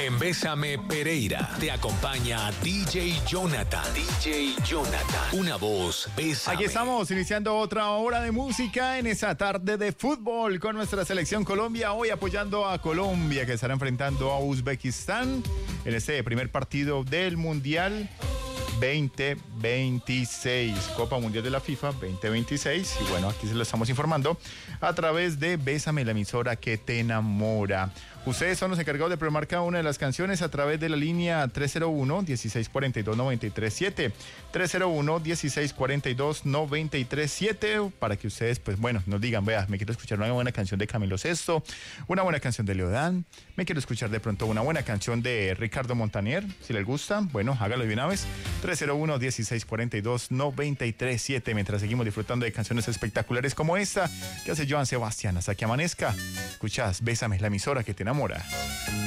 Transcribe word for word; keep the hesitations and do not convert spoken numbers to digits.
En Bésame Pereira te acompaña D J Jonathan. D J Jonathan. Una voz, Bésame. Aquí estamos iniciando otra hora de música en esa tarde de fútbol con nuestra selección Colombia. Hoy apoyando a Colombia, que estará enfrentando a Uzbekistán en este primer partido del Mundial veinte veintiséis, Copa Mundial de la FIFA veinte veintiséis. Y bueno, aquí se lo estamos informando a través de Bésame, la emisora que te enamora. Ustedes son los encargados de programar cada una de las canciones a través de la línea tres cero uno, dieciséis cuarenta y dos, noventa y tres siete, tres cero uno, dieciséis cuarenta y dos, noventa y tres siete, para que ustedes, pues bueno, nos digan, vea, me quiero escuchar una buena canción de Camilo Sesto, una buena canción de Leodán, me quiero escuchar de pronto una buena canción de Ricardo Montaner, si les gusta, bueno, hágalo de una vez, tres cero uno, dieciséis cuarenta y dos, noventa y tres siete, mientras seguimos disfrutando de canciones espectaculares como esta, que hace Joan Sebastián, hasta que amanezca. Escuchas Bésame, la emisora que te enamora.